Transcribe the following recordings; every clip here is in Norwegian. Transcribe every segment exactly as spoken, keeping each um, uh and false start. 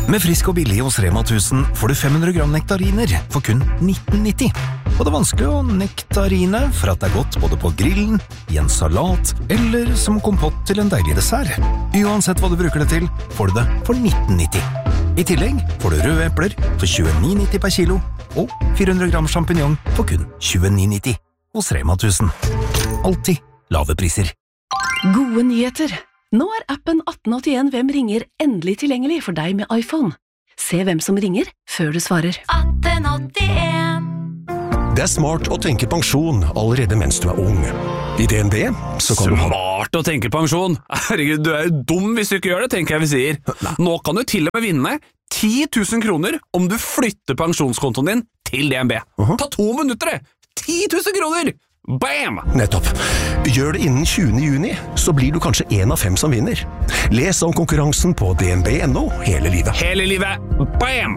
Med Frisk og billig hos Rema tusen får du fem hundre gram nektariner for kun nitten nitti. Og det er vanskelig å nektarine for at det er godt både på grillen, i en salat eller som kompott til en deilig dessert. Uansett hva du bruker det til, får du det for nitten nitti. I tillegg får du røde epler for tjueni nitti per kilo og fire hundre gram champignon for kun tjueni nitti hos Rema tusen. Alltid lave priser. Gode nyheter! Nå er appen atten åttien Hvem ringer endelig tilgjengelig for deg med iPhone. Se hvem som ringer før du svarer. atten åttien Det er smart å tenke pensjon allerede mens du er ung. I D N B så kan du ha... Smart å tenke pensjon? Herregud, du er jo dum hvis du ikke gjør det, tenker jeg vi sier. Nå kan du til og med vinne ti tusen kroner om du flytter pensjonskontoen din til D N B. Uh-huh. Ta to minutter det! ti tusen kroner! Bam! Nettopp. Gjør det innen tjuende juni, så blir du kanskje en av fem som vinner. Les om konkurransen på d n b punktum n o hele livet. Hele livet! Bam!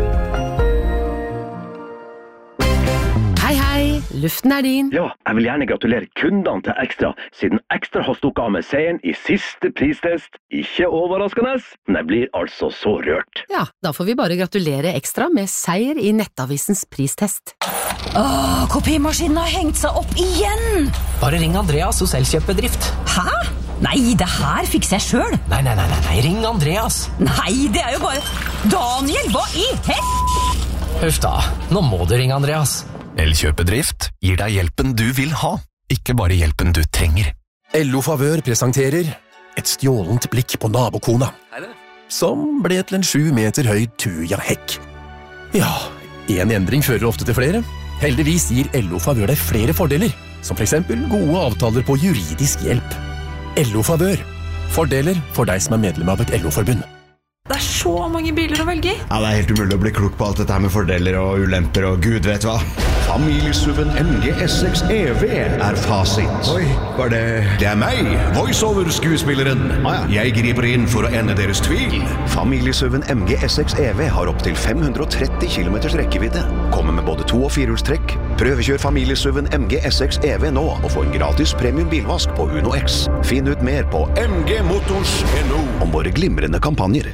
Hei, hei, luften er din. Ja, jeg vil gjerne gratulere kundene til Ekstra, siden Ekstra har stukket av med seieren i siste pristest. Ikke overraskende, men jeg blir altså så rørt. Ja, da får vi bare gratulere Ekstra med seier i Nettavisens pristest. Åh, kopimaskinen har hengt seg opp igjen! Bare ring Andreas hos Elkjøpbedrift. Hæ? Nei, det her fikser jeg selv. Nei, nei, nei, nei, ring Andreas. Nei, det er jo bare... Daniel, hva i hel... Huff da, nå må du ringe Andreas. Elkjøpbedrift gir deg hjelpen du vil ha, ikke bare hjelpen du trenger. L O Favør presenterer et stjålent blikk på nabokona, som ble til en sju meter høy tujahekk. Ja, en endring fører ofte til flere. Heldigvis gir L O Favør deg flere fordeler, som for eksempel gode avtaler på juridisk hjelp. L O Favør. Fordeler for deg som er medlem av et L O-forbund. Det er så mange biler å velge i. Ja, det er helt umulig å bli klok på alt dette her med fordeler og ulemper og gud vet hva. Familiesuven M G S X E V er fasit. Oi, var det... Det er meg, voiceover-skuespilleren. Ah, ja. Jeg griper inn for å ende deres tvil. Familiesuven M G S X E V har opp til fem hundre og tretti kilometers rekkevidde. Kommer med både to- og firehjulstrekk. Prøvekjør familiesuven M G S X E V nå og få en gratis premium bilvask på Uno X. Finn ut mer på m g motors punktum n o om våre glimrende kampanjer.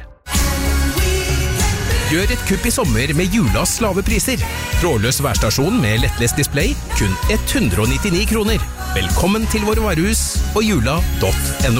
Gjør et kupp i sommer med Julas lave priser. Trådløs værstasjon med lettlest display, kun hundre og nittini kroner. Velkommen til våre varehus og jula punktum n o.